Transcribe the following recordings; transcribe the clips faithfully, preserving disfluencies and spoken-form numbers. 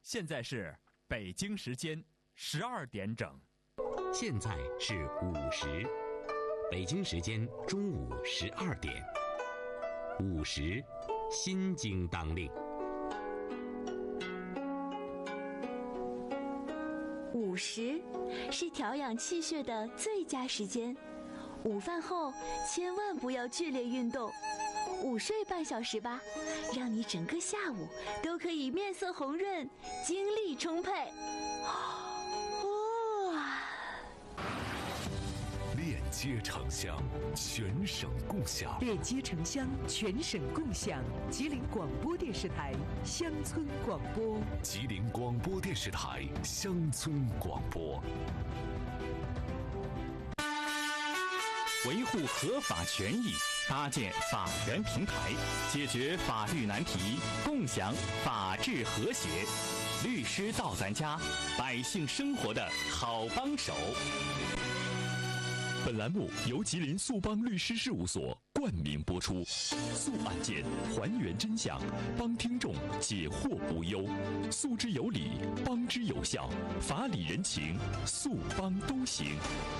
现在是北京时间十二点整。 现在是午时，北京时间中午十二点。午时，心经当令。 午时是调养气血的最佳时间，午饭后千万不要剧烈运动，午睡半小时吧，让你整个下午都可以面色红润，精力充沛。 链接城乡，全省共享。 链接城乡，全省共享。吉林广播电视台乡村广播。 吉林广播电视台乡村广播。 维护合法权益，搭建法源平台，解决法律难题，共享法治和谐。律师到咱家，百姓生活的好帮手。本栏目由吉林速帮律师事务所冠名播出，速案件还原真相，帮听众解惑无忧，诉之有理，帮之有效，法理人情，速帮都行。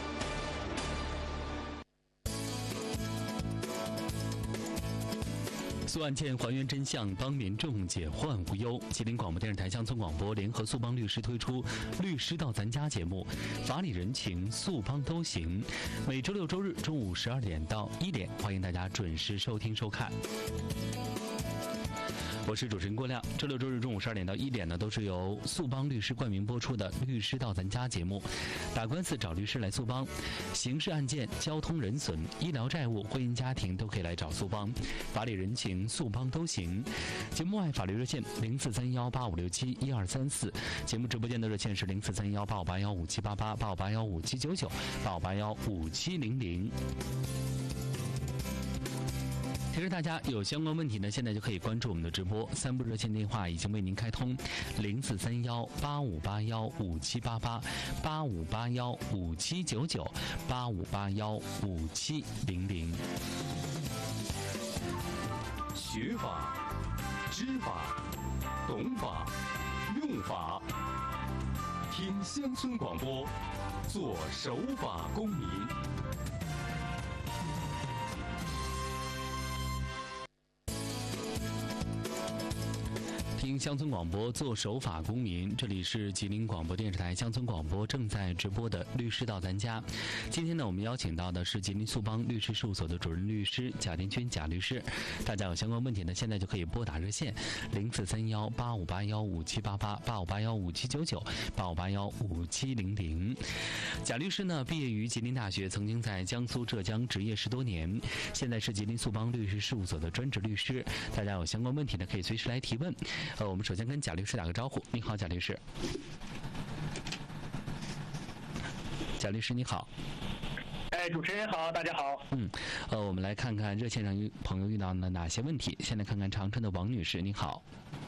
速案件还原真相，帮民众解患无忧。吉林广播电视台乡村广播联合速帮律师推出律师到咱家节目，法理人情速帮都行。每周六周日中午十二点到一点，欢迎大家准时收听收看。我是主持人郭亮，周六周日中午十二点到一点呢，都是由速帮律师冠名播出的律师到咱家节目。打官司找律师来速帮，刑事案件、交通人损、医疗债务、婚姻家庭都可以来找速帮，法理人情速帮都行。节目外法律热线零四三幺八五六七一二三四，节目直播间的热线是零四三幺八五八幺五七八八八五八幺五七九九八五八幺五七零零。其实大家有相关问题呢，现在就可以关注我们的直播，三部热线电话已经为您开通，零四三幺八五八幺五七八八八五八幺五七九九八五八幺五七零零。 学法、知法、懂法、用法，听乡村广播，做守法公民。 听乡村广播，做守法公民。这里是吉林广播电视台乡村广播正在直播的律师到咱家。今天呢，我们邀请到的是吉林速帮律师事务所的主任律师贾林军贾律师。大家有相关问题呢，现在就可以拨打热线零四三幺八五八幺五七八八八五八幺五七九九八五八幺五七零零。贾律师呢，毕业于吉林大学，曾经在江苏、浙江执业十多年，现在是吉林速帮律师事务所的专职律师。大家有相关问题呢，可以随时来提问。呃，我们首先跟贾律师打个招呼。你好，贾律师。贾律师你好。 哎，主持人好，大家好。 嗯，呃，我们来看看热线上朋友遇到了哪些问题。先来看看长春的王女士，你好。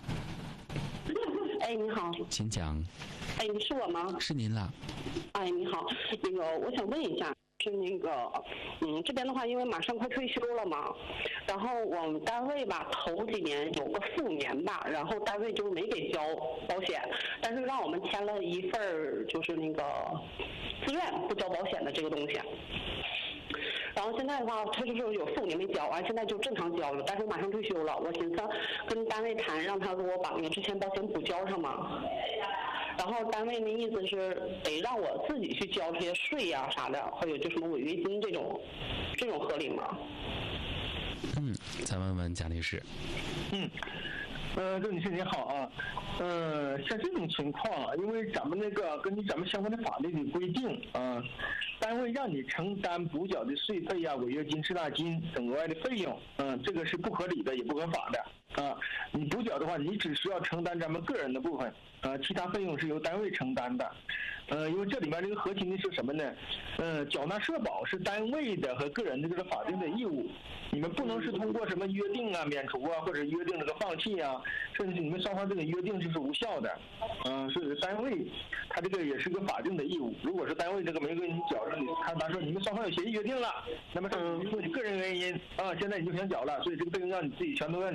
哎，你好。 请讲。 哎，是我吗？ 是您啦。 哎，你好，那个我想问一下。是那个，嗯，这边的话，因为马上快退休了嘛，然后我们单位吧，头几年有个复年吧，然后单位就没给交保险，但是让我们签了一份儿，就是那个自愿不交保险的这个东西。然后现在的话，他就是有四五年没交，完现在就正常交了，但是我马上退休了，我寻思跟单位谈，让他给我把那个之前保险补交上嘛。然后单位的意思是得让我自己去交这些税呀、啊、啥的，还有就什么违约金这种，这种合理吗？ 嗯，再问问贾律师。 嗯。呃，郑女士你好啊，呃，像这种情况，因为咱们那个根据咱们相关的法律的规定啊，单位让你承担补缴的税费呀、违约金、滞纳金等额外的费用，嗯、呃，这个是不合理的，也不合法的啊。你补缴的话，你只需要承担咱们个人的部分，呃，其他费用是由单位承担的。呃，因为这里面这个核心的是什么呢？呃，缴纳社保是单位的和个人的这个法定的义务，你们不能是通过什么约定啊、免除啊，或者约定这个放弃啊，甚至是你们双方这个约定就是无效的。嗯、呃，所以单位他这个也是个法定的义务。如果是单位这个没给你缴上，他他说你们双方有协议约定了，那么因为你个人原因啊，现在你就想缴了，所以这个费用让你自己全都让你来承担。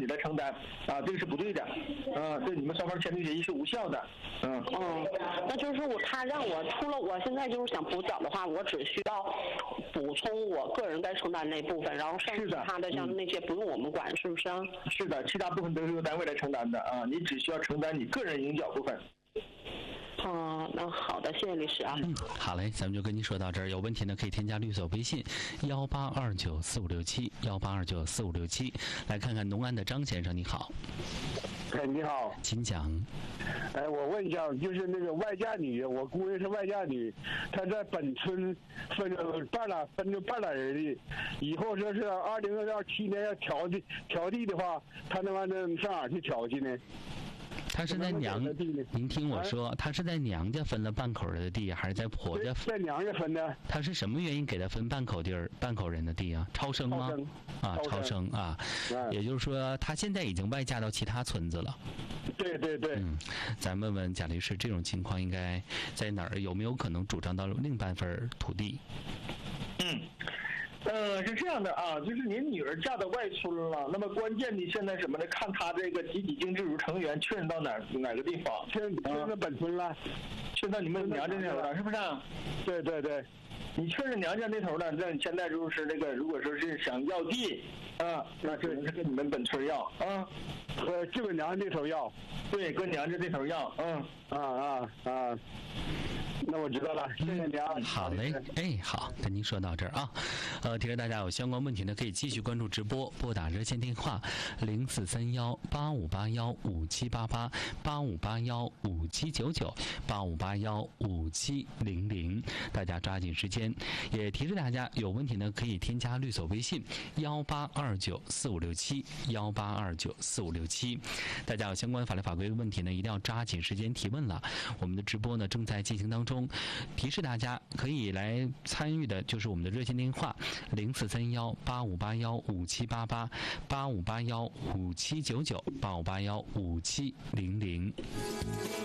单啊，这个是不对的，啊，对你们双方签订协议是无效的，嗯。 嗯，那就是我他让我除了我现在就是想补缴的话，我只需要补充我个人该承担那部分，然后剩下他的像那些不用我们管，是不是啊？ 是的，其他部分都是由单位来承担的啊，你只需要承担你个人应缴部分。 哦，那好的，谢谢律师啊。 嗯，好嘞，咱们就跟您说到这儿。有问题呢，可以添加律所微信幺八二九四五六七幺八二九四五六七，来看看农安的张先生，你好。 哎，你好， 请讲。 哎，我问一下，就是那个外嫁女，我姑爷是外嫁女，她在本村分半拉分着半拉人地，以后说是二零二七年要调地调地的话，她能按照上哪去调去呢？ 他是在娘，您听我说，他是在娘家分了半口的地，还是在婆家？ 在娘家分的。 他是什么原因给他分半口地儿、半口人的地啊？超生吗？啊，超生啊，也就是说，他现在已经外嫁到其他村子了。 对对对。 嗯，咱问问贾律师，这种情况应该在哪儿？有没有可能主张到另半份土地？ 嗯。呃，是这样的啊，就是您女儿嫁到外村了，那么关键的现在什么呢？看她这个集体经济组成员确认到哪哪个地方？ 确认确认本村了， 确认到你们娘家那头了，是不是？ 对对对， 你确认娘家那头了，那你现在就是那个，如果说是想要地啊，那只能是跟你们本村要啊， 呃，就跟娘家那头要， 对，跟娘家那头要，嗯啊啊啊。那我知道了，谢谢你啊。 好嘞，哎，好，跟您说到这儿啊。呃，提示大家有相关问题呢，可以继续关注直播，拨打热线电话零四三幺八五八幺五七八八八五八幺五七九九八五八幺五七零零，大家抓紧时间。也提示大家有问题呢，可以添加律所微信幺八二九四五六七幺八二九四五六七。大家有相关法律法规的问题呢，一定要抓紧时间提问了。我们的直播呢正在进行当中。中提示大家可以来参与的就是我们的热线电话零四三幺八五八幺五七八八八五八幺五七九九八五八幺五七零零。